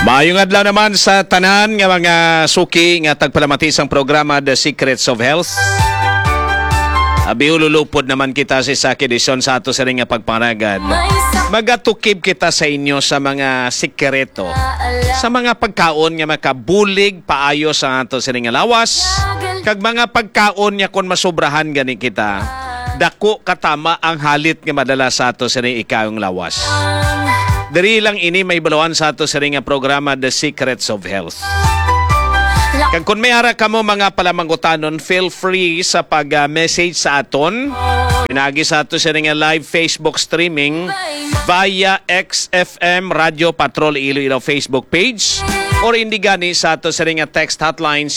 Maayong adlaw naman sa tanan nga mga suki nga tagpalamatisang programa The Secrets of Health. Biululupod naman kita sa isa edisyon sa ato sa ring nga pagpanagad. Magatukib kita sa inyo sa mga sikreto, sa mga pagkaon nga makabulig paayo sa ato sa ring nga lawas, kag mga pagkaon nga kon masobrahan gani kita, dako katama ang halit nga madala sa ato sa ring ikawong lawas. Dari lang ini may balawan sa ato sa ring nga programa The Secrets of Health. Kag kung may ara ka mo mga palamangutanon, feel free sa pag-message sa aton. Pinagi sa ato sa ring nga live Facebook streaming via XFM Radio Patrol Iloilo Facebook page or hindi gani sa ato sa ring nga text hotline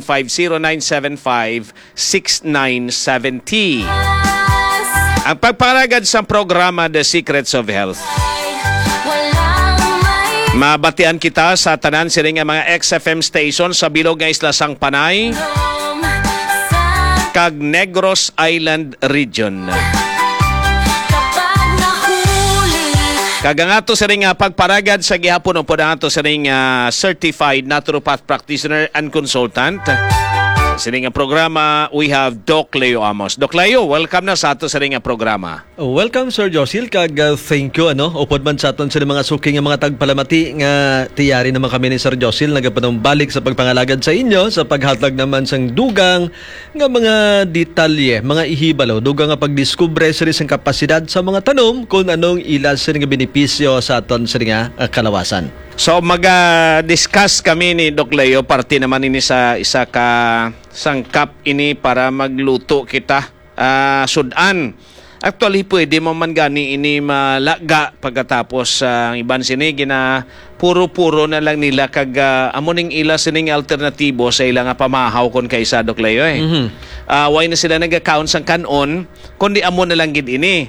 0950-955-6970. Ang pagparagad sa programa The Secrets of Health. Mabatian kita sa tanan siring nga mga XFM station sa bilog nga Isla Sangpanay kag Negros Island Region. Kag ang ato siring nga pagparagad sa gihapon upod ang ato siring nga certified naturopath practitioner and consultant. Siring nga programa, we have Doc Leo Amos. Doc Leo, welcome na sa ato sa ring nga programa. Welcome Sir Josil, kag thank you upod man sa aton sa mga suking nga mga tagpalamati nga tiyari naman kami ni Sir Josil nagapanumbalik sa pagpangalagad sa inyo sa paghatag naman sang dugang nga mga detalye, mga ihibalo, dugang nga pagdiskubre sa isang kapasidad sa mga tanom kung anong ilas sa nga benepisyo sa aton sa nga kalawasan. So mag-discuss kami ni Doc Leo, parte naman ini sa isa ka sangkap ini para magluto kita sudan. Actually pwede mo man gani ini malaga pagkatapos ang iban sini gina puro-puro na lang nila kag amuning ila sining alternatibo sa ilang pamahaw kon kaysa Doc Leo why na sila nag-account sang kanon kundi amo na lang gid ini.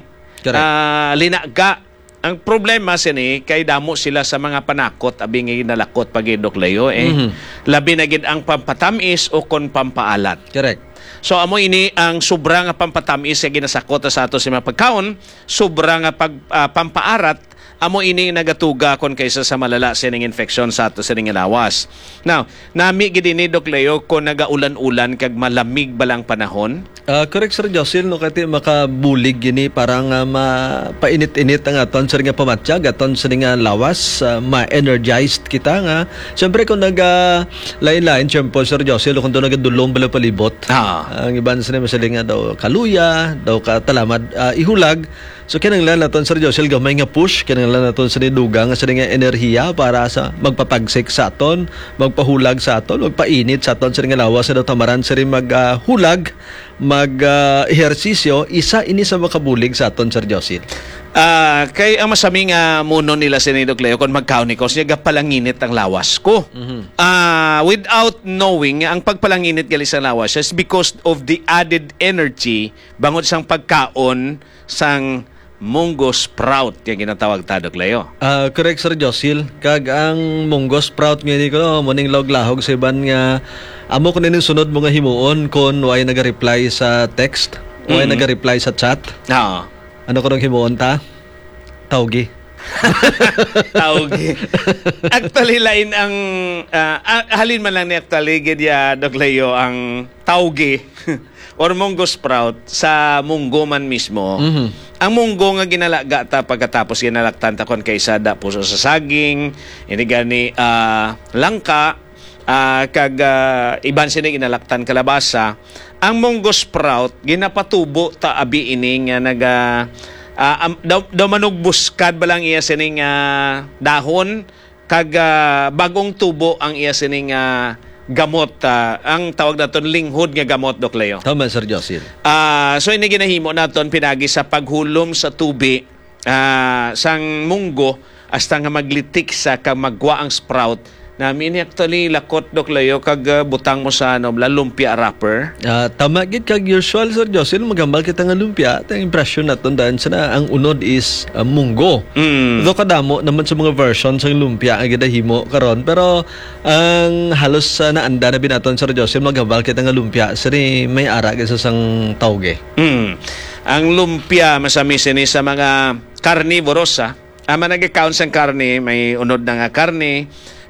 Linaga. Ang problema sini kay damo sila sa mga panakot abing ginalakot pag Doc Leo labi na gid ang pampatamis o kon pampaalat. Correct. So amo ini ang sobra nga pampatamis nga ginasakot sa ato sa mga pagkaon, sobra nga pampaarat amo ini nagatuga kon kaysa sa malala sining infection sa ato sa ring lawas. Now, nami gid ini Doc Leo kon nagaulan-ulan kag malamig balang panahon. Correct Sir Josil, no kati makabulig gini parang painit-init ang aton sa nga pamatsyag aton sa nga lawas, ma-energized kita nga. Siyempre kung lain-lain siyempre Sir Josil kung doon nagadulong bala palibot. Ang iban sa masaling nga daw kaluya, daw katalamad ihulag. So kinanglan naton Sir Josil gamay nga push, kinanglan naton sa dugang sa nga enerhiya para sa magpapagsik sa aton, magpahulag sa aton, magpainit sa aton sa nga lawas sa tamaran sa maghulag, mag-ehersisyo, isa ini sa makabulig sa aton Sir Josil. Kay ang masaming muno nila si Doc Leo kung magkaon ko siya palanginit ang lawas ko. Without knowing ang pagpalanginit gali sa lawas is because of the added energy bangod sang pagkaon sang munggo sprout yung ginatawag ta Doc Leo. Correct Sir Josil, kag ang munggo sprout nga ko muning log-lahog sa iban nga amo ko ning sunod mga himuon kon way naga-reply sa text, way naga-reply sa chat. Ano ko nang himuon ta? Tawgi. Tawgi. Actually lain ang halin man lang ni actually gid ya Doc Leo ang tawgi or munggo sprout sa munggo man mismo. Ang munggo nga ginalaga ta pagkatapos ginalaktan ta kon kaysa da puso sa saging, ini gani langka kag iban sini ginalaktan kalabasa. Ang munggo sprout ginapatubo ta abi ini nga naga daw manugbuskad balang iya sining dahon kag bagong tubo ang iya sining gamot, ang tawag naton linghod nga gamot Doc Leo. Tama Sir Josil. So ini ginahimo naton pinagi sa paghulom sa tubi sang munggo hasta nga maglitik sa kag magwa ang sprout. Namin actually lakot Doc Leo kag butang mo sa lumpia wrapper. Tama gid kag usual Sir Josil magambal kita nga lumpia. Ang impression naton daan sana ang unod is munggo. Do kadamo naman sa mga versions ng lumpia ang gidahimo karon pero ang halos naanda na binaton Sir Josil magambal kita nga lumpia sari may ara sa sang tawge. Ang lumpia masamis ni sa mga carnivorous Manag-account sang karne, may unod na nga karne,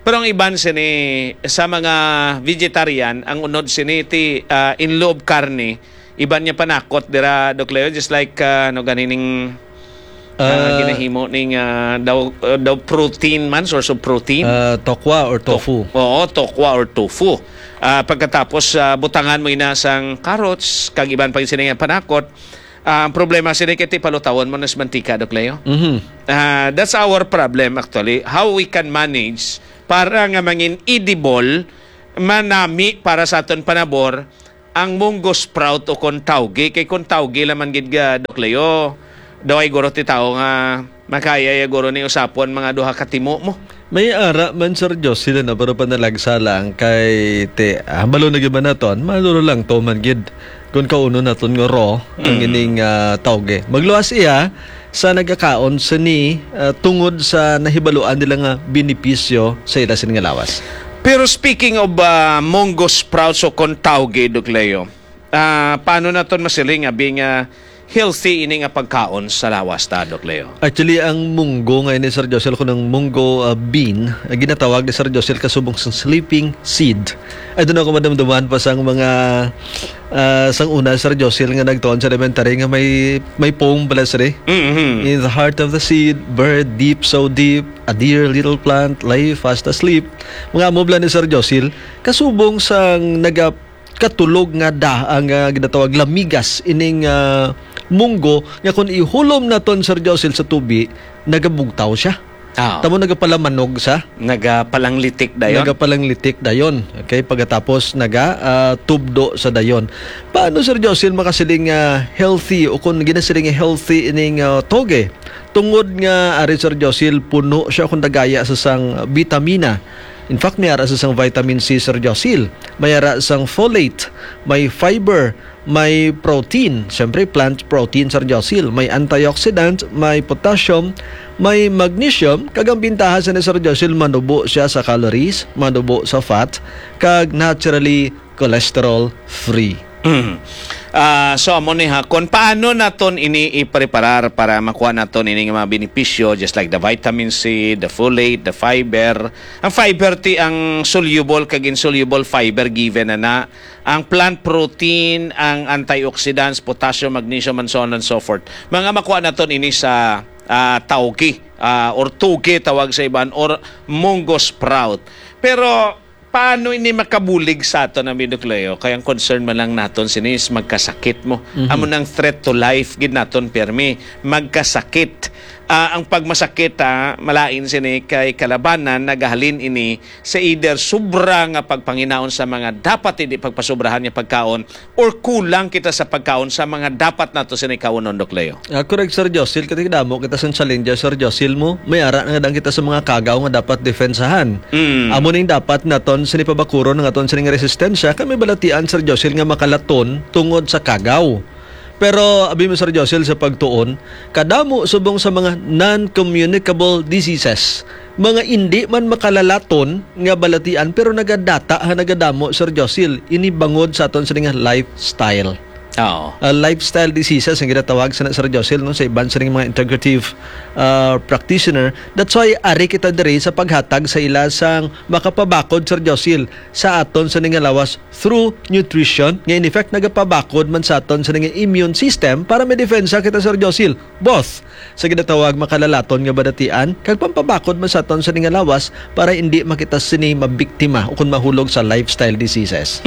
Pero ang iban sini sa mga vegetarian, ang unod sini ti in loob karne, iban niya panakot dira Doc Leo, just like no ganining ginahimo ning daw protein man, source of protein. Tokwa or tofu. Oo, tokwa or tofu. Pagkatapos butangan mo inasang carrots, kag iban pa sini nga panakot. Ang problema sini kiti palutawon mo nas mantika, Doc Leo. That's our problem actually. How we can manage para nga mangin edible manami para sa aton panabor ang munggo sprout o kon tawgi. Kay kon tawgi laman gid ga, Doc Leo, daw ay guro ti tao nga makaya ya guro ni usapon mga duha ka timo mo. May ara man Sir Diyos sila na pero panalagsa lang kay te hambalo na giban naton malulo lang to man gid kung kauno naton nga raw ang ining tawge. Magluwas iya sa nagkakaon sa ni tungod sa nahibaluan nila nga benepisyo sa ila sin nga lawas. Pero speaking of munggo sprouts o kon tawgi, Doc Leo, paano naton masiling being healthy ini nga pagkaon sa lawas ta, Doc Leo? Actually, ang munggo ngayon ni Sir Josel ko ng munggo bean, ginatawag ni Sir Josel kasubong sa sleeping seed. Ay doon ako madamdaman pa sa mga sang una Sir Josel nga nagtuon sa elementary nga may poem pala sir. In the heart of the seed, bird deep so deep, a dear little plant lay fast asleep. Mga amobla ni Sir Josel kasubong sang katulog nga ang ginatawag lamigas ining munggo nga kung ihulom naton Sir Josel sa tubi nagabugtaw siya. Tamo nagapalamanog sa nagapalanglitik dayon. Okay, pagkatapos tubdo sa dayon. Paano Sir Josel makasiling healthy o kung ginasiling healthy ining toge? Tungod nga ari Sir Josel puno siya kung dagaya sa sang vitamina. In fact, may ara sa sang vitamin C, Sir Josel. May ara sang folate, may fiber, may protein. Siyempre, plant protein, Sir Josel. May antioxidant, may potassium, may magnesium. Kagang bintahan sa ni Sir Josel, manubo siya sa calories, manubo sa fat, kag naturally cholesterol free. So amo ni ha kung paano naton ini i-preparar para makuha naton ini nga mga benepisyo just like the vitamin C, the folate, the fiber. Ang fiber ti ang soluble kag insoluble fiber given na ang plant protein, ang antioxidants, potassium, magnesium and so on and so forth. Mga makuha naton ini sa tawgi or tugi tawag sa iban or munggo sprout. Pero paano ini makabulig sa aton na Doc Leo? Kaya ang concern man lang naton sinis magkasakit mo. Amo nang threat to life gid naton permi magkasakit. Ang pagmasakit malain sini kay kalabanan nagahalin ini sa either sobra nga pagpanginaon sa mga dapat hindi pagpasubrahan nga pagkaon or kulang kita sa pagkaon sa mga dapat nato sini kaunon, Doc Leo. Correct Sir Josel, katidamo kita sa challenge Sir Josel mo. May ara nga dang kita sa mga kagaw nga dapat defensahan. Amo ning dapat naton sini pabakuron nga aton sini nga resistensya kami balatian Sir Josel nga makalaton tungod sa kagaw. Pero abi mo Sir Josel sa pagtuon, kadamo subong sa mga non-communicable diseases. Mga hindi man makalalaton nga balatian pero nagadata nagadamo Sir Josel ini bangod sa aton sa nga lifestyle. Lifestyle diseases ang ginatawag sa Sir Josel no sa iban sa mga integrative practitioner. That's why ari kita diri sa paghatag sa ila sang makapabakod Sir Josel sa aton sa nga lawas through nutrition nga in effect nagapabakod man sa aton sa nga immune system para may defensa kita Sir Josel both sa ginatawag makalalaton nga badatian kag pampabakod man sa aton sa nga lawas para hindi makita sini mabiktima o kung mahulog sa lifestyle diseases.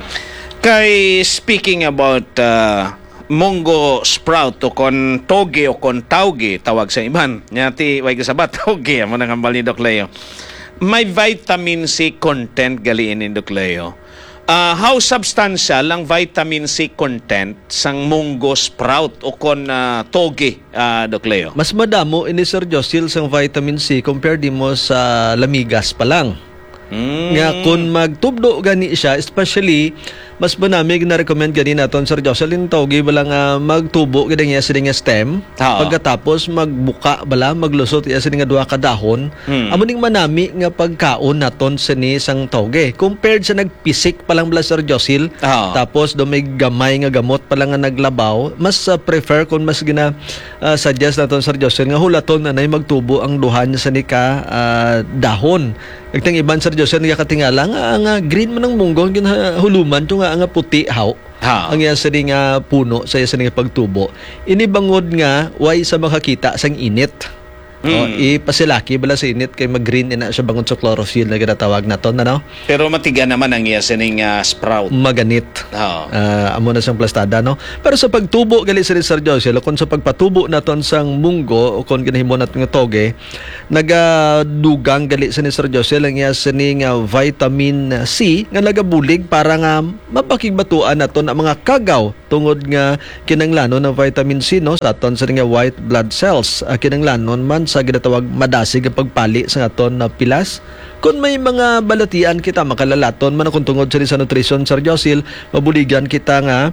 Kay speaking about munggo sprout o kon toge o kon tawgi tawag sa iban. Nyati way kasabat tawgi amo nang hambal ni Doc Leo. May vitamin C content galiin ni Doc Leo. How substantial ang vitamin C content sang munggo sprout o kon toge, Doc Leo? Mas madamo ini Sir Josel sang vitamin C compared mo sa lamigas pa lang. Nga kung magtubdo gani siya, especially mas banamig na recommend gani naton Sir Jocelyn tawgi bala nga magtubo gid nga sini nga stem. Oo. Pagkatapos magbuka bala maglusot iya sini nga duha ka dahon. Amo ning manami nga pagkaon naton sini sang tawgi. Compared sa nagpisik pa lang bala Sir Jocel, Oo. tapos do may gamay nga gamot pa lang nga naglabaw, mas prefer kung mas gina suggest naton Sir Jocel nga hulaton na magtubo ang duha niya sini ka dahon. Nagtang iban Sir Jocel nga katingala nga green man ang munggo huluman to nga puti haw. Ha. Ang iya sa nga puno sa iya sa nga pagtubo. Inibangod nga way sa makakita sang init. O, ipasilaki bala sa init kay mag-green ina siya bangod sa chlorophyll na ginatawag naton ano? Pero matiga naman ang iya sining sprout. Maganit. Oo. Amo na siyang plastada no. Pero sa pagtubo gali sa Sir Josel kung sa pagpatubo naton sang munggo o kung ginahimo naton nga toge nagadugang gali sa ni Sir Josel ang iya sining vitamin C nga nagabulig para nga mapakigbatuan naton ang mga kagaw tungod nga kinanglanon ng vitamin C no sa aton sa nga white blood cells. Kinanglanon man sa ginatawag madasig ang pagpali sa aton na pilas. Kung may mga balatian kita makalalaton man kung tungod sa nutrition Sir Jocel, mabuligan kita nga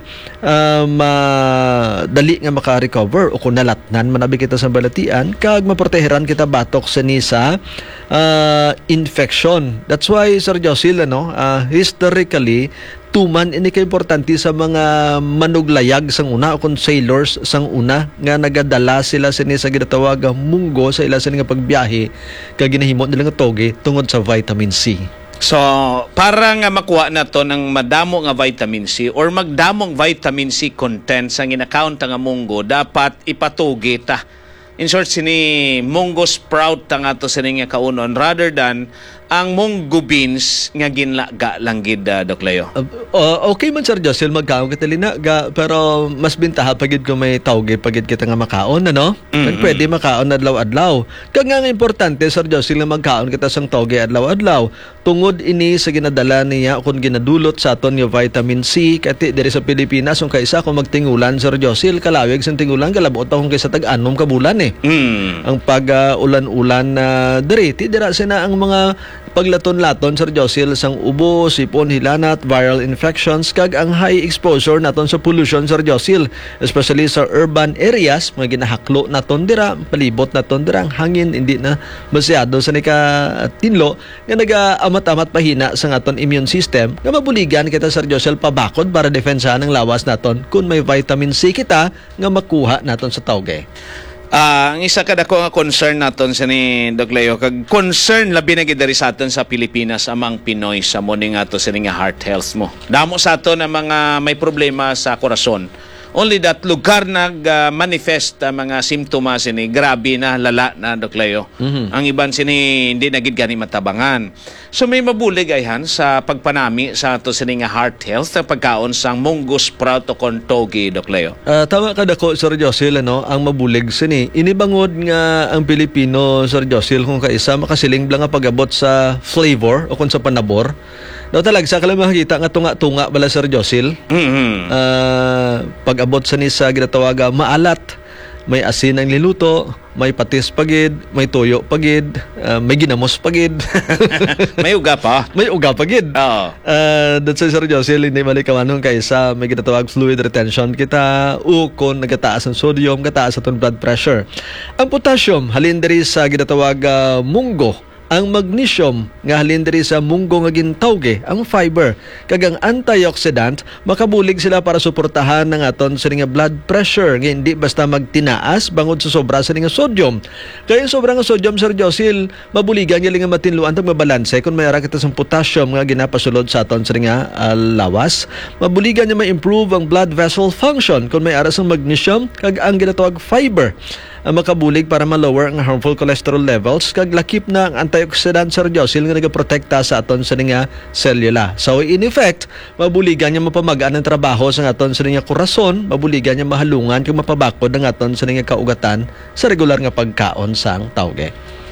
madali nga maka-recover o kung nalatnan manabi kita sa balatian kag maproteheran kita batok sa nisa infection. That's why Sir Jocel historically tuman ini kay importante sa mga manuglayag sang una o kung sailors sang una nga nagadala sila sini sa ginatawag munggo sa ila sini nga pagbiyahe kag ginahimo nila nga toge tungod sa vitamin C. So, para nga makuha na to ng madamo nga vitamin C or magdamong vitamin C content sa ginakount nga munggo, dapat ipatugi ta. In short, sini munggo sprout ta nga to sini nga kaunon rather than ang munggo beans nga ginlaga lang gid Doc Leo. Okay man Sir Jocel magkaon kita linaga pero mas bintaha pagid ko may tawge pagid kita nga makaon ano. Kag pwede makaon adlaw-adlaw. Kag nga importante Sir Jocel nga magkaon kita sang tawge adlaw-adlaw. Tungod ini sa ginadala niya kung ginadulot sa aton nga vitamin C kati diri sa Pilipinas kung kaisa kung magtingulan Sir Jocel kalawig sang tingulan kalabot kung kaysa tag-anom ka bulan eh. Ang pag-ulan-ulan na diri ti dira sina ang mga paglaton-laton Sir Jocel sang ubo, sipon, hilanat, viral infections kag ang high exposure naton sa pollution Sir Jocel, especially sa urban areas mga ginahaklo naton dira, palibot naton dira ang hangin hindi na masyado sa nika tinlo nga naga-amat-amat pahina sa aton immune system nga mabuligan kita Sir Jocel pabakod para defensahan ang lawas naton kung may vitamin C kita nga makuha naton sa tawge. Ang isa kada ko nga concern naton sa ni Doc Leo kag concern labi na gid diri sa aton sa Pilipinas amang Pinoy sa morning ato sa nga heart health mo. Damo sa aton ang mga may problema sa korason. Only that lugar nag-manifest mga simptomas sini grabe na lala na Doc Leo. Ang iban sini hindi na gid gani matabangan. So may mabulig ayhan sa pagpanami sa ato sini nga heart health sa pagkaon sang munggo sprout o kontogi Doc Leo. Tama ka dako Sir Jocel ang mabulig sini. Inibangod nga ang Pilipino Sir Jocel kung kaisa makasiling blang nga pagabot sa flavor o kung sa panabor. Daw talag sa kala makita nga tunga-tunga bala Sir Jocel. Pag-abot sa ni sa ginatawag maalat, may asin ang liluto, may patis pagid, may toyo pagid, may ginamos pagid. May uga pa. May uga pagid. Oo. That's Sir Jocel, hindi malikawanong kaysa may ginatawag fluid retention kita o kung nagataas ang sodium, kataas atong blood pressure. Ang potassium, halin diri sa ginatawag munggo. Ang magnesium nga halin diri sa munggo nga gintawge, ang fiber kag ang antioxidant makabulig sila para suportahan ng aton sa nga blood pressure nga hindi basta magtinaas bangod sa sobra sa nga sodium. Kaya sobra nga sodium Sir Jocel mabuligan nga nga matinluan tag mabalanse kung mayara kita sa potassium nga ginapasulod sa aton sa nga lawas. Mabuligan nga ma-improve ang blood vessel function kung may aras ang magnesium kag ang ginatawag fiber ang makabulig para ma-lower ang harmful cholesterol levels kag lakip na ang antioxidant Sir Jocel nga nagaprotekta sa aton sa nga selula. So in effect, mabuligan niya mapamagaan ang trabaho sa aton sa nga korason, mabuligan niya mahalungan kung mapabakod ang aton sa nga kaugatan sa regular nga pagkaon sang tawge.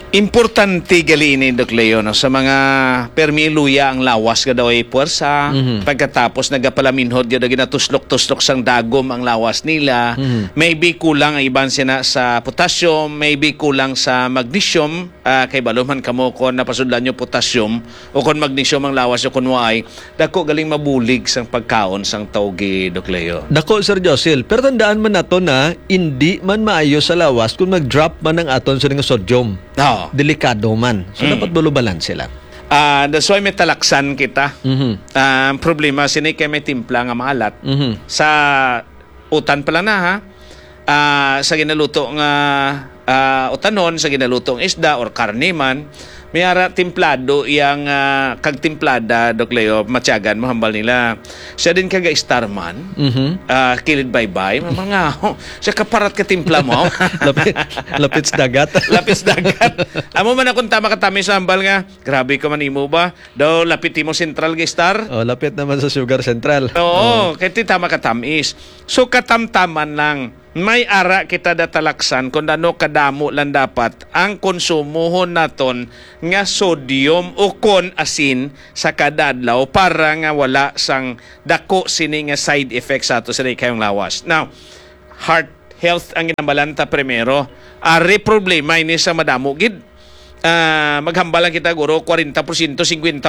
Importante gali ini Dok Leo no sa mga permiluya ang lawas ka daw ay puwersa. Pagkatapos nagapalaminhod gyud ginatuslok-tuslok sang dagom ang lawas nila. Maybe kulang ang iban sina sa potassium, maybe kulang sa magnesium. Kay baluman kamo kon napasudlan nyo potassium o kon magnesium ang lawas o kon waay, dako galing mabulig sang pagkaon sang tawgi Dok Leo. Dako, Sir Josil, pero tandaan man nato na hindi man maayo sa lawas kung mag-drop man ang aton sa nga sodium. No. Delikado man. So, dapat balanse lang. That's why may talaksan kita. Ang problema, sinay kay may timpla nga maalat. Sa utan pala na ha. Sa ginaluto nga utanon, sa ginalutong isda or karne man, may ara timplado yang kagtimplada Dok Leo matyagan mo hambal nila siya din kaga starman kilid bye mga siya kaparat ka timpla mo lapit sa dagat lapis dagat amo man akong tama katami sa hambal nga grabe ka man imo ba daw lapit mo central ga star lapit naman sa sugar central kaya tama katamis so katamtaman lang may ara kita datalaksan kung ano kadamo lang dapat ang konsumohon naton nga sodium o kon asin sa kada adlaw para nga wala sang dako sini nga side effects sa ato sa kayong lawas. Now, heart health ang ginabalanta primero. Ari problema ini sa madamo gid. Maghambalan kita guro 40%, 50%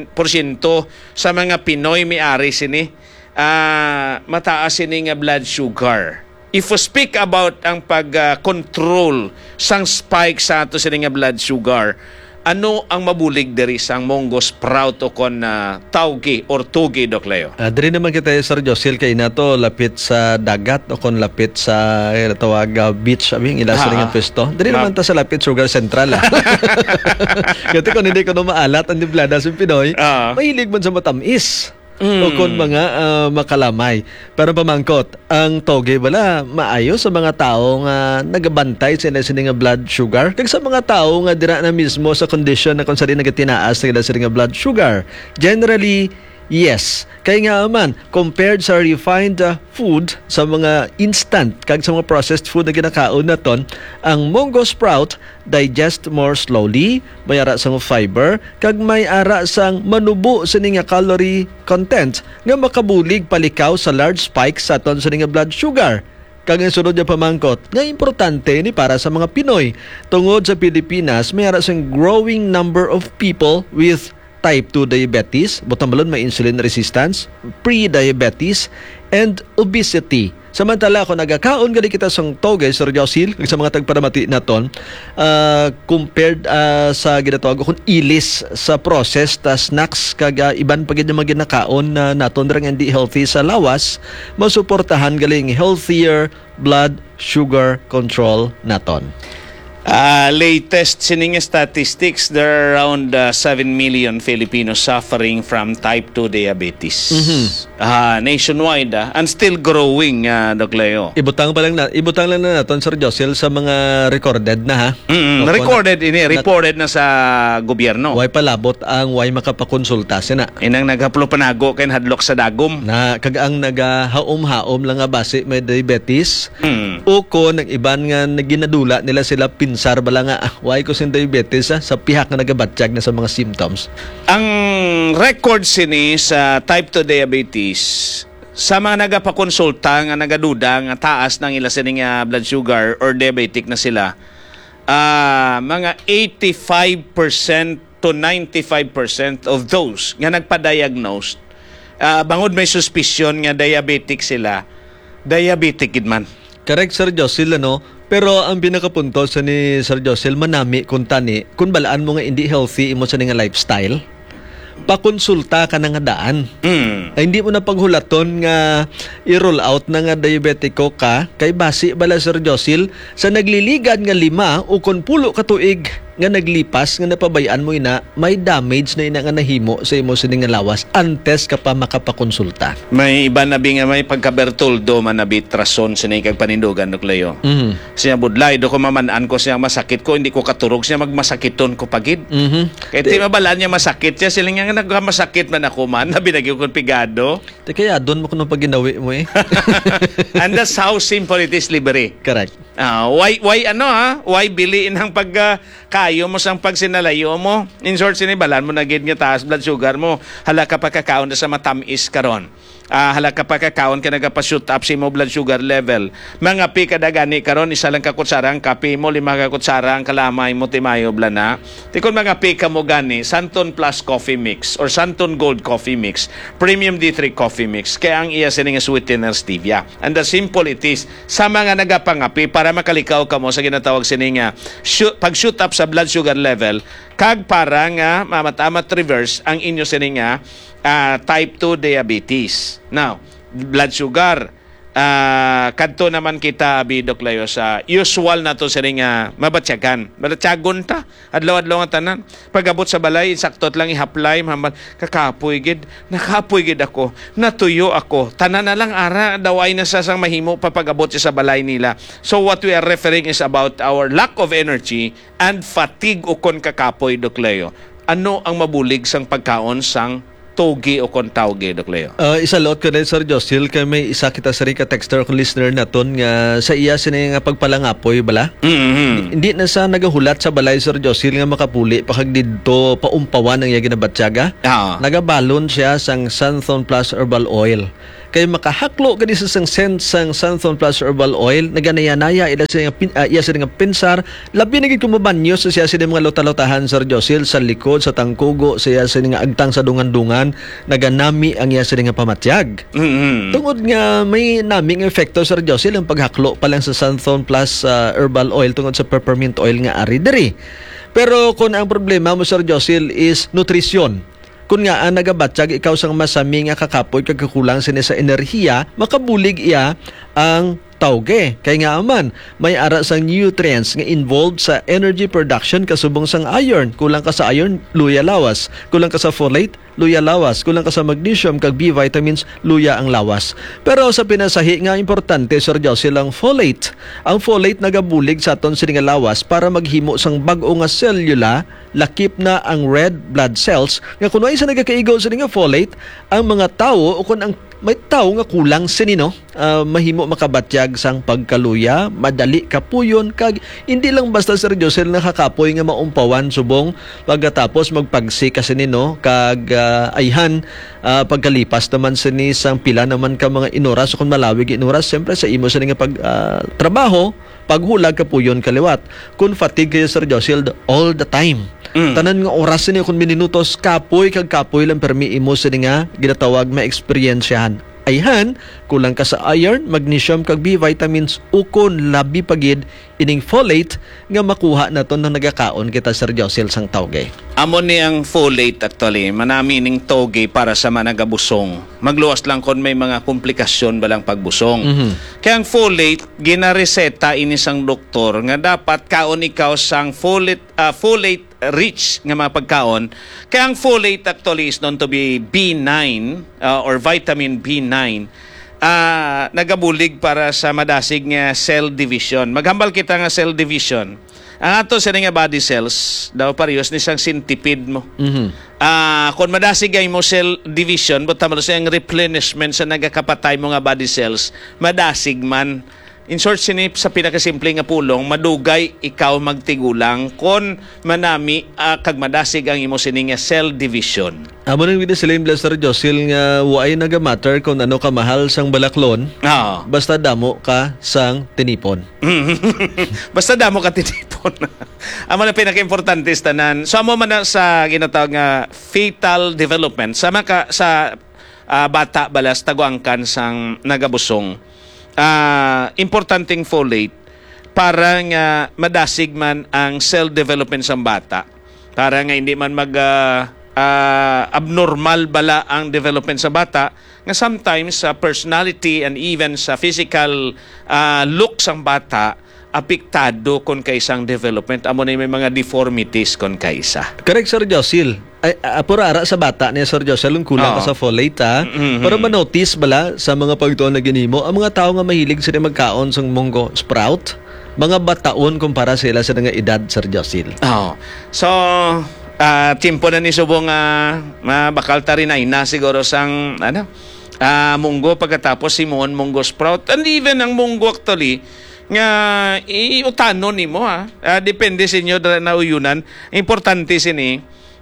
sa mga Pinoy may ari sini mataas sini nga blood sugar. If we speak about ang pag-control sang spike sa ato sa nga blood sugar, ano ang mabulig diri sang mungo sprout o kon tawgi or tugi Dok Leo? Diri naman kita Sir Josil kay nato lapit sa dagat o kon lapit sa tawag beach abing ila sa nga pwesto. Diri naman ta sa lapit sugar central. Kasi kung hindi ko maalat ang diblada sa Pinoy, mahilig man sa matamis. O kung mga makalamay. Pero pamangkot, ang toge wala maayo sa mga tao nga nagabantay sila nga blood sugar. Kag sa mga tao nga dira na mismo sa condition na kung saan nagatinaas sila nga blood sugar. Generally, yes. Kaya nga man, compared sa refined food, sa mga instant, kag sa mga processed food na ginakaon naton, ang mungo sprout digest more slowly, may ara sang fiber, kag may ara sang manubo sa nga calorie content, nga makabulig palikaw sa large spikes sa aton sa nga blood sugar. Kag ang sunod niya pamangkot, nga importante ni para sa mga Pinoy. Tungod sa Pilipinas, may ara sang growing number of people with type 2 diabetes, butang may insulin resistance, pre-diabetes, and obesity. Samantala, kung nagakaon gali kita sang toge, Sir Josil, sa mga tagparamati naton, compared sa ginatawag kung ilis sa process ta snacks kaga iban pagid yung mga ginakaon na naton rang hindi healthy sa lawas, masuportahan galing healthier blood sugar control naton. Latest sining statistics, there are around 7 million Filipinos suffering from type 2 diabetes. Nationwide and still growing, Dok Leo. Ibutang lang na naton Sir Josil sa mga recorded na ha. Reported na sa gobyerno. Way palabot ang way makapakonsulta sina. Inang naghaplo panago kay hadlok sa dagom. Na kag ang nagahaom-haom lang nga base may diabetes. O ko nang iban nga naginadula nila sila pinsar bala nga way ko sin diabetes sa pihak nga nagabatsyag na sa mga symptoms. Ang record sini sa type 2 diabetes sa mga nagapakonsulta nga nagaduda nga taas ng ila sining blood sugar or diabetic na sila, mga 85% to 95% of those nga nagpa-diagnose bangod may suspicion nga diabetic sila, diabetic gid man. Correct, Sir Josil, ano? Pero ang pinakapunto sa ni Sir Josil, manami kung tani, kung balaan mo nga hindi healthy imo sa nga lifestyle, pakonsulta ka na nga daan. Ay, hindi mo na paghulaton nga i-roll out na nga diabetiko ka, kay basi bala Sir Josil, sa nagliligad nga 5 o kung 10 ka tuig nga naglipas nga napabayaan mo ina, may damage na ina nga nahimo sa imo sining nga lawas antes ka pa makapakonsulta. May iba na nga may pagkabertoldo man na bitrason sining kag panindugan Dok Leo. Siya budlay do ko maman-an ko siya masakit ko, hindi ko katurog siya magmasakiton ko pagid. Kaya ti mabalaan niya masakit siya siling nga nagmasakit man ako man na binagyo ko pigado. Kaya doon mo kuno pag ginawi mo eh. And that's how simple it is, libre. Correct. Why biliin ang kayo mo sang pagsinalayo mo. In short, sinibalan mo na gid nga taas blood sugar mo. Hala ka pagkakaon na sa matamis karon. Hala ka pagkakaon ka nagapa-shoot up si mo blood sugar level. Mga pi kada gani karon isa lang ka kutsara ang kape mo, 5 ka kutsara ang kalamay mo timayo blana. Tikon mga pi ka mo gani, Santon Plus Coffee Mix or Santon Gold Coffee Mix, Premium D3 Coffee Mix. Kaya ang iya sini nga sweetener stevia. And the simple it is, sa mga nagapangapi para makalikaw ka mo sa ginatawag sini nga pag-shoot up sa blood sugar level, kag para nga mamatamat reverse ang inyo sini nga type 2 diabetes. Now, blood sugar, kadto naman kita bidok layo sa usual na to sini nga mabatsyagan. Mabatsyagon ta, adlaw-adlaw nga tanan. Pag-abot sa balay, saktot lang ihaplay, kakapoy gid, nakapoy gid ako, natuyo ako. Tanan na lang ara, daway na sa sang mahimo papag-abot sa balay nila. So what we are referring is about our lack of energy and fatigue o kon kakapoy doklayo. Ano ang mabulig sang pagkaon sang togi o kon tawgi, Dok Leo? Isa lot ko din, Sir Josil, kay may isa kita sa ka texter ko listener na ton nga sa iya sini nga pagpalangapoy bala. Hindi na sa nagahulat sa balay, Sir Josil, nga makapuli pakag didto paumpawan ang iya ginabatyaga. Nagabalon siya sang Santon Plus Herbal Oil. Kay makahaklo kadi sa sang Santon Plus Herbal Oil, naganaya-naya ila iya sila nga pinsar, labi na gid kumabanyo sa siya sila mga lota-lotahan, Sir Josil, sa likod, sa tangkugo, sa iya sila nga agtang sa dungan-dungan, naganami ang iya sila nga pamatyag. Tungod nga may naming efekto, Sir Josil, ang paghaklo pa lang sa Santon Plus Herbal Oil tungod sa peppermint oil nga ari diri. Pero kung ang problema mo, Sir Josil, is nutrisyon. Kung nga nagabatyag ikaw sang masami nga kakapoy kagkukulang sini sa enerhiya, makabulig iya ang tawge. Kaya nga aman, may ara sang nutrients nga involved sa energy production kasubong sang iron. Kulang ka sa iron, luya lawas. Kulang ka sa folate, luya lawas. Kulang ka sa magnesium, kag B vitamins, luya ang lawas. Pero sa pinasahi nga importante, Sir Josil, ang folate. Ang folate nagabulig sa aton sini nga lawas para maghimo sang bag-o nga selula, lakip na ang red blood cells. Nga kung ay sa nagakaigaw sini nga folate, ang mga tao o kung ang may tao nga kulang sinino, mahimo makabatyag sang pagkaluya, madali kapuyon, kag hindi lang basta, Sir Josel, nakakapoy nga maumpawan subong pagkatapos magpagsi kasi nino, kag ayhan pagkalipas naman sini sang pila naman ka mga inoras, o kung malawig inoras, siyempre sa imo sini nga trabaho, paghulag kapuyon kaliwat. Kung fatigue kayo, Sir Josel, all the time. Tanan nga oras niya kung minutos kapoy kag kapoy lang permi imo sa nga ginatawag ma-experiensyahan. Ayhan, kulang ka sa iron, magnesium kag B vitamins ukon labi pagid ining folate nga makuha naton nang nagakaon kita, Sir Josel, sang tawge. Amo ni ang folate actually, manami ning toge para sa managabusong. Magluwas lang kon may mga komplikasyon balang pagbusong. Kaya ang folate ginareseta ini sang doktor nga dapat kaon ikaw sang folate rich nga mga pagkaon. Kaya ang folate actually is known to be B9 or vitamin B9. Nagabulig para sa madasig nga cell division. Maghambal kita nga cell division. Ang ato sa nga body cells, daw parehas ni sang centipede mo. Kung madasig ay mo cell division, but tamo sa ang replenishment sa nagakapatay mo nga body cells, madasig man. In short, sinip sa pinakasimple nga pulong, madugay ikaw magtigulang kon manami kag madasig ang imo sini nga cell division. Amo nang wala sila yung Sir Josil nga waay naga-matter kung ano ka mahal sang balaklon, basta damo ka sang tinipon. Basta damo ka tinipon. Amo na pinaka-importante tanan. So amo man sa ginatawag nga fetal development sa bata balas taguangkan sang nagabusong. Importanteng folate para nga madasig man ang cell development sa bata, para nga hindi man abnormal bala ang development sa bata, nga sometimes sa personality and even sa physical look sang bata apektado kon kaisang development. Amo na may mga deformities kon kaisa. Correct, Sir Josil. Pura ara sa bata niya, Sir Josil, kulang ka sa folate, Pero manotice bala sa mga pagtuon na ginimo, ang mga tao nga mahilig sila magkaon sang munggo sprout, mga bataon kumpara sila sa nga edad, Sir Josil. So, timpo na ni subong bakal tarinay na siguro sang munggo pagkatapos simon munggo sprout. And even ang munggo actually, nga iutano nimo ha. Depende sa inyo na uyunan. Importante sini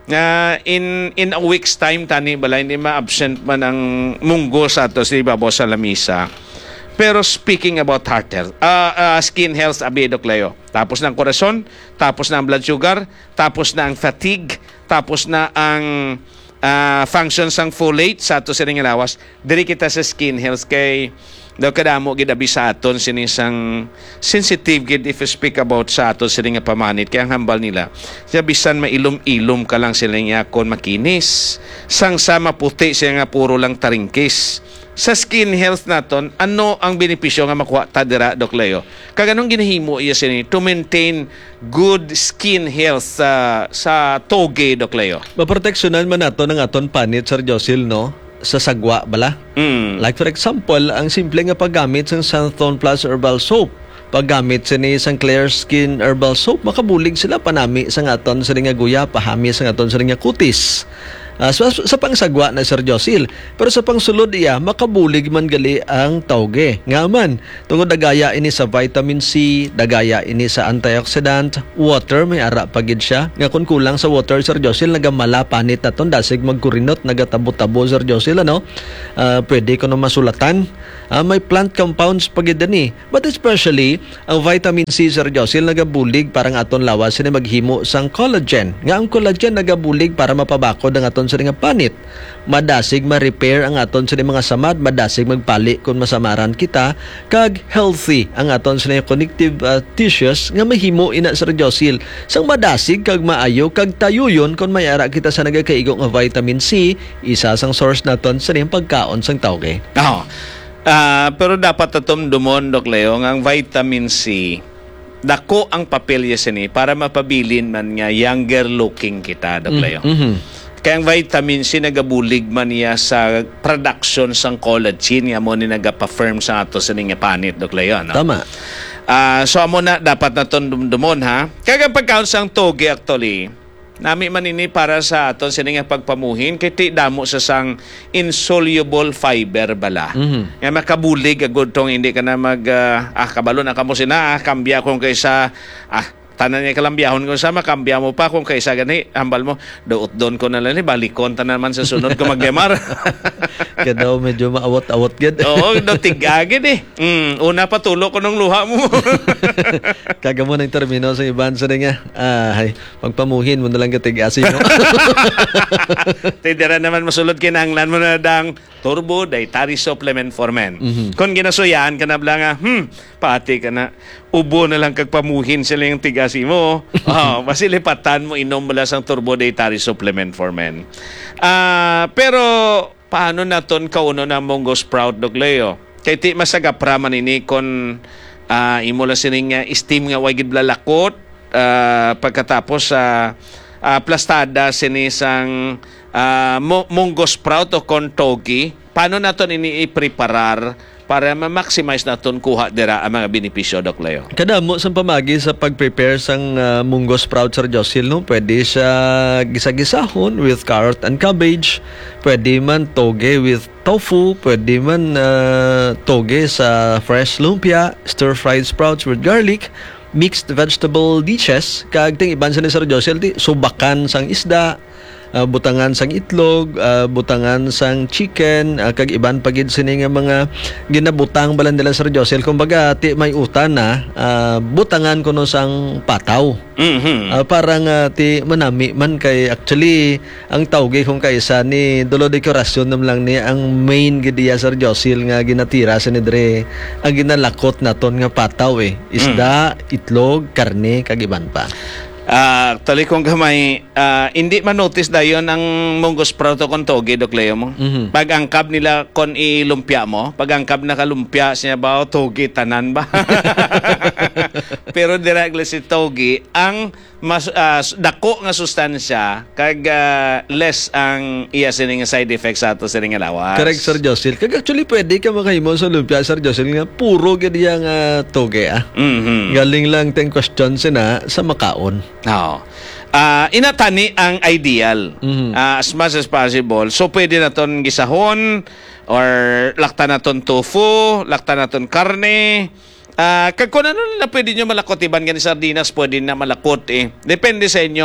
in a week's time tani bala hindi ma-absent man ang munggo sa ato sa ibabaw sa lamisa. Pero speaking about heart health, skin health, Dok Leo. Tapos na ang korason, tapos na ang blood sugar, tapos na ang fatigue, tapos na ang functions ng folate sa ato sa ring lawas. Diri kita sa skin health kay daw kadamo gid abi sa aton sinisang sensitive gid if you speak about sa aton sa ring pamanit kay ang hambal nila. Siya bisan mailom-ilom ka lang sila niya kon makinis. Sang sa maputi siya nga puro lang taringkis. Sa skin health naton, ano ang benepisyo nga makuha ta dira, Dok Leo? Kaganong ginahimo iya sini to maintain good skin health sa toge, Dok Leo? Maproteksyonan man nato ng aton panit, Sir Josil, no? Sa sagwa bala. Like for example, ang simple nga paggamit ng Santhone Plus Herbal Soap. Paggamit sa ni isang Clear Skin Herbal Soap, makabulig sila panami sa aton sa nga guya, pahami sa aton sa nga kutis. Sa pangsagwa na Sir Josil. Pero sa pangsulod iya, makabulig man gali ang tauge. Nga man, tungod dagaya ini sa vitamin C, dagaya ini sa antioxidant, water, may ara pagid siya. Nga kung kulang sa water, Sir Josil, nagamala panit na ton, dasig magkurinot, nagatabo-tabo, Sir Josil, ano? Pwede ko na masulatan. May plant compounds pagid ni. But especially, ang vitamin C, Sir Josil, nagabulig parang aton lawas na maghimo sang collagen. Nga ang collagen nagabulig para mapabakod ang aton sa nga panit. Madasig ma-repair ang aton sa mga samad, madasig magpali kung masamaran kita, kag healthy ang aton sa connective tissues nga mahimo ina Sir Josil. Sang madasig kag maayo kag tayuyon kung may ara kita sa nagakaigo nga vitamin C, isa sang source naton sa pagkaon sang tauge. Pero dapat atom dumon, Dok Leo, ang vitamin C dako ang papel sini para mapabilin man nga younger looking kita, Dok Leo. Kaya ang vitamin C nagabulig man niya sa production sang collagen nga mo ni nagapa-firm sa ato sa nga panit, Dok Leo, no? Tama. So amo na dapat naton dumdumon ha. Kaya pagkaon sang toge actually nami man ini para sa aton sa nga pagpamuhin kay ti damo sa sang insoluble fiber bala. Nga makabulig agud tong hindi ka na kabalo na kamo sina kambya kung kaysa tanan niya kalambiyahon ko sa makambya mo pa kung kaysa gani hambal mo doot doon ko na lang ni balikon tanan man sa sunod ko magdemar. Kaya daw medyo maawat-awat gid. Oo, do tigagid una patulo ko ng luha mo. Kaga mo ng termino sa iban sa nga. Pagpamuhin mo na lang katigasin mo. Tidira naman masulod kinahanglan mo na dang Turbo Dietary Supplement for Men. Kung ginasuyan ka na bala nga, pati ka na ubo na lang kagpamuhin sila yung tigasi mo. Masilipatan mo inom mula sang Turbo Dietary Supplement for Men. Pero paano naton kauno na munggo sprout, Dok Leo? Kay ti masagapra man ini kon imo la sining steam nga way gid lalakot pagkatapos plastada sinisang munggo sprout o kontogi. Paano naton ini i-preparar para ma-maximize naton kuha dira ang mga benepisyo, Dok Leo? Kadamo sa pamagi sa pag-prepare sang munggo sprout, Sir Josil, no? Pwede siya gisa-gisahon with carrot and cabbage. Pwede man toge with tofu. Pwede man toge sa fresh lumpia, stir-fried sprouts with garlic, mixed vegetable dishes. Kag ting iban sa ni Sir Josil, subakan sang isda, butangan sang itlog, butangan sang chicken, kag iban pagid sini nga mga ginabutang balan nila Sir Josil. Kumbaga ti may utan na butangan kuno sang pataw. Parang ti manami man kay actually ang tawgi kung kaysa ni dolo dekorasyon nam lang ni ang main gidiya Sir Josil nga ginatira sa ni dre ang ginalakot naton nga pataw isda, itlog, karne kag iban pa. Actually kung gamay hindi man notice dayon ang munggo sprout kon toge, Dok Leo mo. Pag angkab nila kon ilumpia mo, pag angkab na kalumpia siya ba toge tanan ba? Pero directly si toge ang mas dako nga sustansya kag less ang iya sining side effects sa ato sining lawas. Correct, Sir Josil. Kag actually pwede ka makahimo sa lumpia, Sir Josil, nga puro gid nga toge galing lang teng question sina sa makaon. Inatani ang ideal as much as possible. So pwede naton gisahon or lakta naton tofu, lakta naton karne, Kag kung ano na pwede nyo malakot, iban gani sardinas, pwede na malakot eh. Depende sa inyo.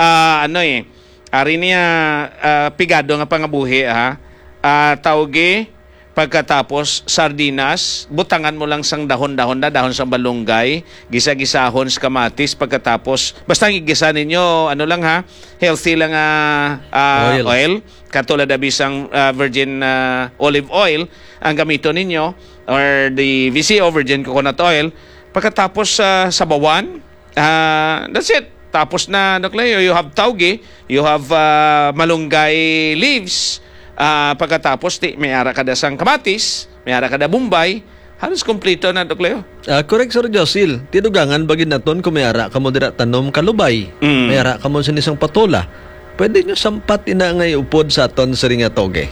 Ari niya pigado nga pangabuhi ha. Tawgi, pagkatapos sardinas, butangan mo lang sang dahon-dahon na, dahon sa balunggay, gisa-gisahon sa kamatis, pagkatapos, basta gigisa ninyo, ano lang ha, healthy lang oil. Katulad na bisang virgin olive oil, ang gamito ninyo, or the VCO, virgin coconut oil. Pagkatapos sabawan, that's it. Tapos na, you have tauge, you have malunggay leaves. Pagkatapos, may ara ka da sang kamatis, may ara ka da bumbay, halos kompleto na, Dokleo. Correct, Sir Josil. Tinugangan bagin naton kung may ara ka mo dira tanom kalubay. May ara ka mo sa isang patola. Pwede nyo sampat ina ngay upod sa aton sa ringa toge.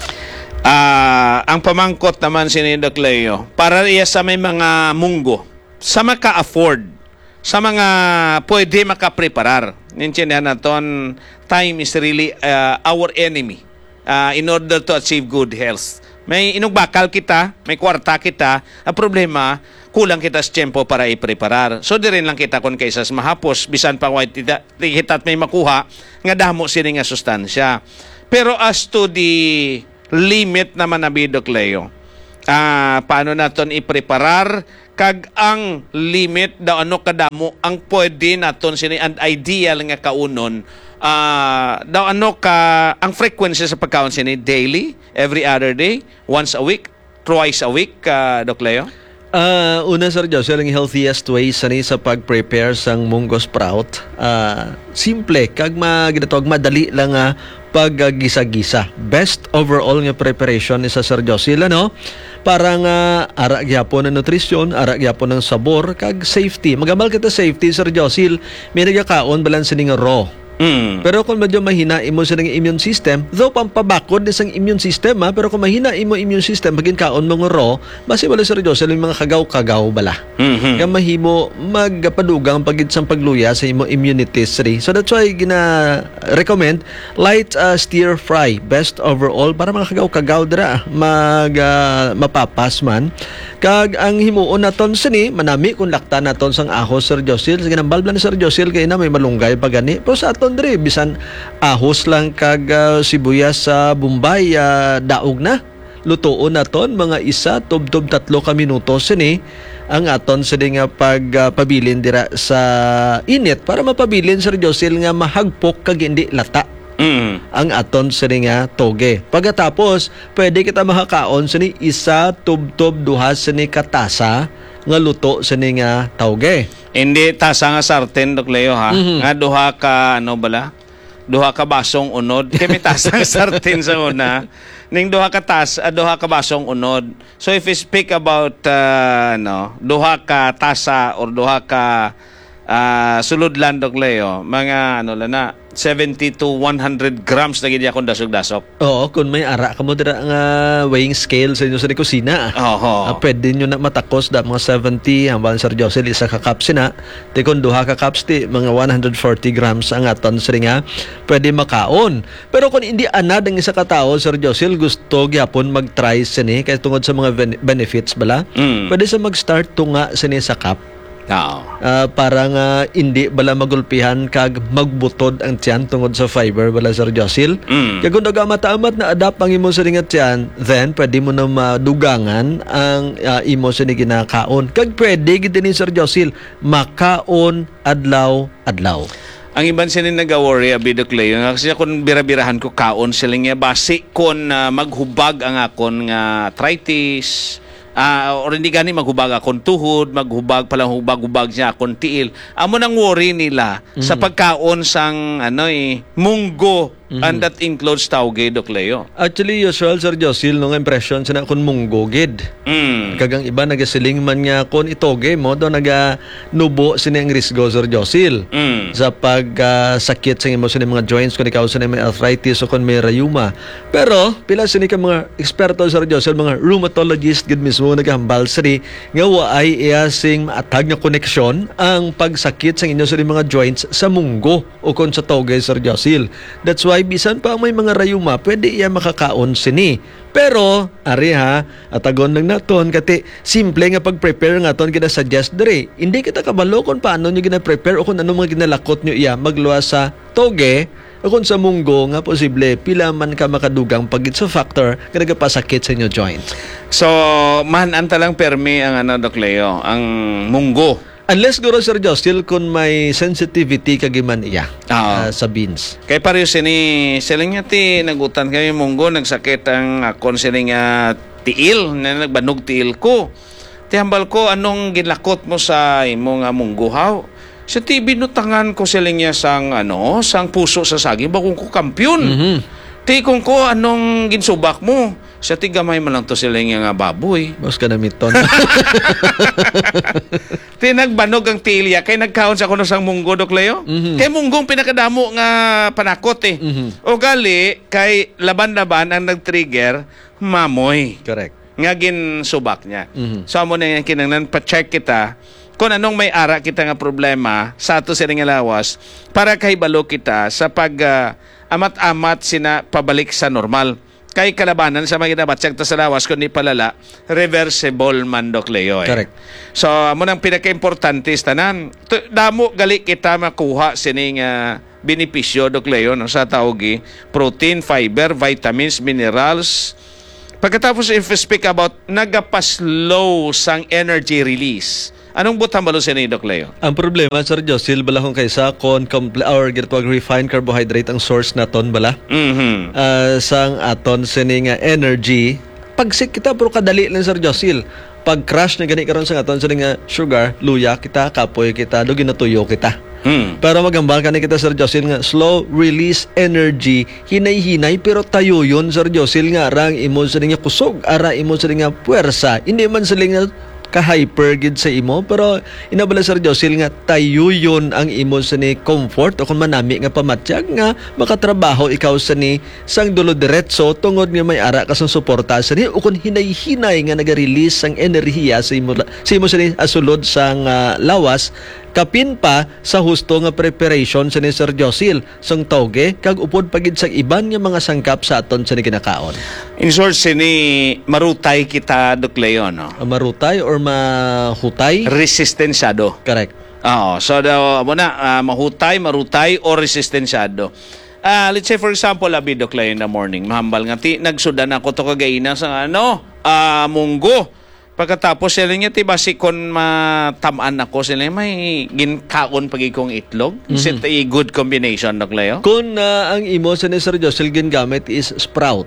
Ang pamangkot naman si Dokleo, para iya sa may mga munggo, sa maka-afford, sa mga pwede makapreparar. Nintindihan naton, time is really our enemy. In order to achieve good health. May inugbakal kita, may kwarta kita, ang problema, kulang kita sa tiyempo para i-preparar. So, di rin lang kita kung kaysas mahapos, bisan pa white kita at may makuha, nga damo sini nga sustansya. Pero as to the limit naman na bidok Leo, paano naton i-preparar, kag ang limit daw ano kadamo, ang pwede naton sini, and ideal nga kaunon, daw ano ka ang frequency sa pagkaon sini, daily, every other day, once a week, twice a week, Doc Leo? Una, Sir Jose, ang healthiest way sa pag-prepare sang munggo sprout, simple, kag madali lang pag-gisa-gisa. Best overall nga preparation ni sa Sir Jose, no? Parang ara gyapon ng nutrisyon, ara gyapon ng sabor, kag safety. Magamal kita safety, Sir Jose, may nagakaon balance ni nga raw. Pero kung medyo mahina imo sa immune system, though pampabakod isang immune system pero kung mahina imo immune system pagin kaon mo raw, basi wala sa Diyos yung mga kagaw-kagaw bala. Kaya mahimo magpadugang pagid sang pagluya sa imo immunity. So that's why gina-recommend light stir fry, best overall para mga kagaw-kagaw dira mapapas man. Kag ang himuon naton sini manami kung lakta naton sang ahos, Sir Josil, sa ginambal ni Sir Josil kay na may malunggay pagani. Pero sa aton diri bisan ahos lang kag sibuyas sa Bombay daog na. Lutoon naton mga 1 tub 3 ka minuto sini ang aton sa nga pagpabilin dira sa init para mapabilin, Sir Josil, nga mahagpok kag hindi lata. Ang aton sa nga toge. Pagkatapos, pwede kita makakaon sa ni 1 tub 2 sa ni katasa nga luto sa ni nga toge. Hindi tasa nga sarten, Dok Leo, ha? Nga duha ka, duha ka basong unod. Kaya may tasa nga sarten sa una. Ning duha ka basong unod. So if we speak about, duha ka tasa or duha ka sulod lang, Dok Leo, mga 70 to 100 grams na gid akong dasog-dasok. Oo, kung may ara ka mo dira nga weighing scale sa inyo sa kusina. Pwede nyo na matakos da mga 70 hambal, Sir Josel, isa ka cups na. Te kung duha ka cups ti mga 140 grams ang aton sa nga pwede makaon. Pero kung hindi anad ang isa ka tao, Sir Josel, gusto gyapon mag-try sini kay tungod sa mga benefits bala. Pwede sa mag-start tunga sini sa cup. Para nga hindi bala magulpihan kag magbutod ang tiyan tungod sa fiber bala, Sir Josil. Kaya kung nagamat-amat na adapt ang imo sa ringat tiyan, then pwede mo na madugangan ang imo sa ginakaon. Kag pwede gid ni Sir Josil makaon adlaw-adlaw. Ang iban sila nag-worry, Abidok Leo, kasi kung bira-birahan ko kaon sila nga basi kung maghubag ang akon nga arthritis, or hindi gani maghubag akong tuhod, maghubag palang hubag-hubag niya akong tiil. Amo nang worry nila sa pagkaon sang munggo, and that includes tauge, Dok Leo. Actually, usual, Sir Josil, nung impression sa akong munggo gid. Kagang iba nagasiling man nga kon itoge mo do nubo sini ang risgo, Sir Josil. Sa pag sakit sa imo sini mga joints kung ikaw sini may arthritis o kung may rheuma. Pero pila sini ka mga eksperto, Sir Josil, mga rheumatologist gid mismo nagahambal sini nga waay sing maatag nga koneksyon ang pagsakit sa inyo sini mga joints sa munggo o kon sa toge, Sir Josil. That's why why bisan pa may mga rayuma pwede iya makakaon sini. Pero ari ha, atagon lang naton kati simple nga pag-prepare nga ton kita suggest dire. Hindi kita kabalo kung paano nyo gina-prepare o kung ano mga ginalakot nyo iya magluwa sa toge o kung sa munggo nga posible pila man ka makadugang pagit sa factor nga nagapasakit sa inyo joint. So, mahananta lang permi ang Doc Leo, ang munggo. Unless guro Sir Jostil kung may sensitivity kagiman iya sa beans. Kay pareho siling nga ti nagutan kami munggo, nagsakit ang akon siling tiil, na nagbanog tiil ko. Tihambal ko, anong ginlakot mo sa imong munggo haw? Sa TV nutangan ko siling niya sang puso sa saging, bakong ko kampyon. Ti kung ko, anong ginsubak mo? Sa tigamay mo lang to siling nga baboy. Mas ka na miton. Tinagbanog ang tilya kay nagkaon sa kuno sang munggo Doc Leo. Kay munggong pinakadamo nga panakot O gali kay laban-laban ang nag-trigger mamoy. Correct. Nga ginsubak niya. So amo na yan kinanglan pa-check kita kung anong may ara kita nga problema sa ato sa nga lawas para kay balo kita sa pag amat-amat sina pabalik sa normal. Kay kalabanan sa mga ginabatsyag ta sa lawas kundi palala, reversible man Doc Leo. Correct. So, amo nang pinaka-importante tanan. Damo gali kita makuha sining benepisyo Doc Leo no, sa tawgi, protein, fiber, vitamins, minerals. Pagkatapos if we speak about nagapaslow sang energy release. Anong butang balo ni Doc Leo? Ang problema, Sir Josil, balahong kaysa kon or ginatawag refined carbohydrate ang source naton bala. Sang aton sini nga energy. Pagsik kita, pero kadali lang, Sir Josil. Pag crash na gani karon sa aton sini nga sugar, luya kita, kapoy kita, do ginatuyo kita. Pero magambal ka na kita, Sir Josil, nga slow release energy, hinay-hinay, pero tayo yun, Sir Josil, nga arang imo sini nga kusog, ara imo sini nga puwersa. Hindi man sila nga ka-hyper gid sa imo, pero inabala Sir Josil nga tayo yun ang imo sa ni comfort o kung manami nga pamatyag nga makatrabaho ikaw sa ni sang dulo diretso tungod nga may ara kasang suporta sa ni o kung hinay-hinay nga naga-release ang enerhiya sa imo sa ni asulod sang lawas kapin pa sa husto nga preparation sa ni Sir Josil sang toge kag upod pagid sa iban nga mga sangkap sa aton sa ni kinakaon. In short, sini marutay kita Doc Leo, no? Marutay or mahutay? Resistensyado. Correct. Oo. So, mahutay, marutay, o resistensyado. Let's say, for example, abi Doc Leo in the morning, mahambal nga, nagsudan ako to kagaina sa munggo. Pagkatapos sila niya, basi kon matamaan ako sila, may ginkaon pag ikong itlog. Is it a good combination, Doc Leo? Kung ang imo sa ni Sir Josil gingamit is sprout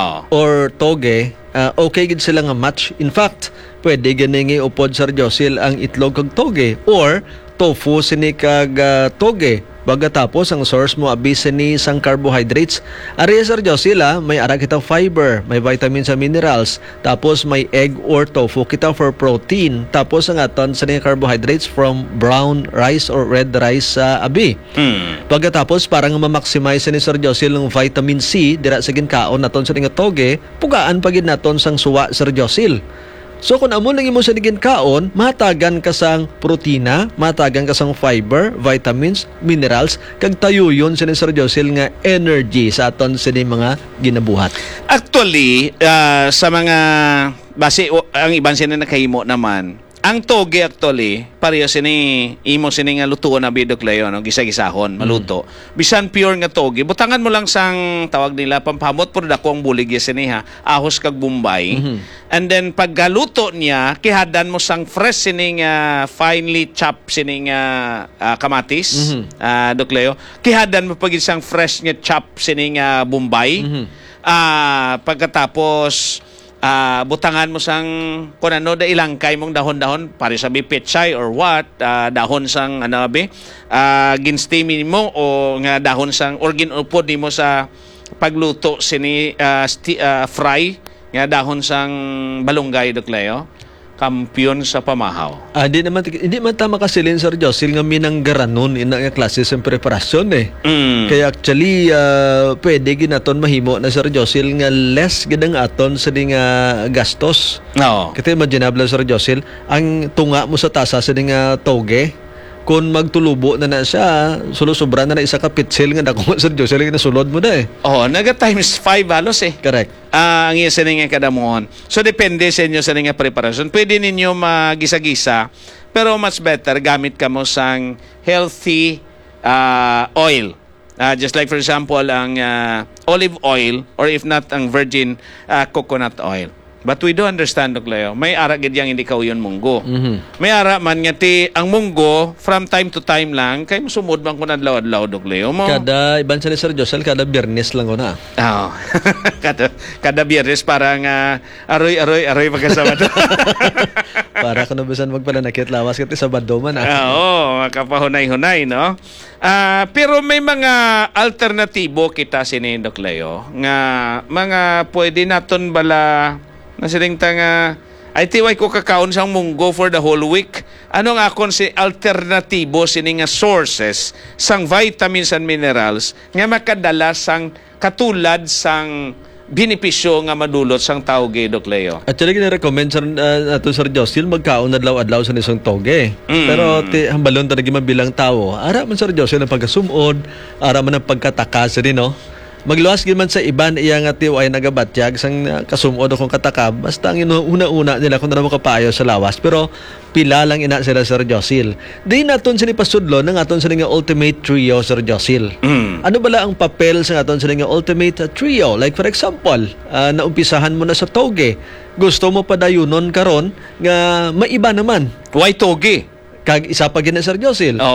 or toge, okay gid sila nga match. In fact, pwede ganingi upod Sir Josil ang itlog kag toge or tofu sini kag toge. Pagkatapos ang source mo abi sini sang carbohydrates. Ari Sir Josil, may ara kita fiber, may vitamins and minerals, tapos may egg or tofu kita for protein. Tapos ang aton sa carbohydrates from brown rice or red rice sa abi. Pagkatapos parang ma-maximize ni Sir Josil ng vitamin C dira sa ginkaon naton sa nga toge, pugaan pagid naton sang suwa Sir Josil. So kung amo lang imo sa digin kaon, matagan ka sang protina, matagan ka sang fiber, vitamins, minerals, kag tayo yun sa ni Sir Josil nga energy sa aton sa mga ginabuhat. Actually, sa mga base ang iban sila nakahimo naman, ang toge actually, pareho imo sini nga lutuon na Doc Leo, no? Gisa-gisahon, maluto. Bisan pure nga toge, butangan mo lang sang tawag nila pampamot pero dako ang bulig sini ahos kag Bombay. And then paggaluto niya, kihadan mo sang fresh sini nga finely chopped sini nga kamatis, Doc Leo. Kihadan mo pag isang fresh nga chopped sini nga Bombay. Pagkatapos butangan mo sang kung ano da ilangkay mong dahon-dahon pare sabi pechay or what, dahon sang ginsteamy mo o nga dahon sang or ginupod nimo sa pagluto sini fry nga dahon sang balunggay Doc Leo. Kampiyon sa pamahaw. Hindi man tama kasilin Sir Josil nga minanggaranon ina nga klase sa preparasyon Kaya actually pwede ginaton mahimo na Sir Josil nga less gidang aton sa nga gastos. Oo. Kasi imaginable Sir Josil, ang tunga mo sa tasa sa nga toge, kung magtulubo na siya, sobra na isa ka pitsil nga dako Sir Josel nga nasulod mo na eh. Oh, naga times 5 halos eh. Correct. Ang iya sa nga kadamuhon. So depende sa inyo sa nga preparasyon. Pwede ninyo magisa-gisa, pero much better gamit ka mo sang healthy oil. Just like for example ang olive oil or if not ang virgin coconut oil. But we do understand, Dok Leo, may ara gid yang hindi kauyon munggo. May ara man nga ti ang munggo from time to time lang kay sumod man kun adlaw-adlaw, Dok Leo mo. Kada iban sa ni Sir Josel kada Biyernes lang ko na. Oh. kada Biyernes parang aroy pagkasama to. Para ko nabisan magpananakit lawas kati Sabado man Oo, makapahunay-hunay, no? Pero may mga alternatibo kita sini, Dok Leo, nga mga pwede naton bala na siling tanga ay tiway ko kakaon sang munggo for the whole week. Ano nga akon si alternatibo sini nga sources sang vitamins and minerals nga makadala sang katulad sang benepisyo nga madulot sang tawge, Dok Leo. At talaga na-recommend ato Sir Josel magkaon adlaw-adlaw sa nisong toge. Pero hambalon talaga mabilang tao. Ara man Sir Josel ang pagkasumod, ara man ang pagkatakas rin, no? Magluwas gid man sa iban iya nga tiw ay nagabatyag sang kasumod akong katakab. Basta ang una-una nila kung na makapayo sa lawas. Pero pila lang ina sila Sir Josel. Di naton sini pasudlo nang aton sini nga ultimate trio Sir Josel. Ano bala ang papel sa aton sini nga ultimate trio? Like for example, naumpisahan mo na sa toge. Gusto mo padayunon karon nga maiba naman. Why toge? Kag isa pa gina Sir Josel.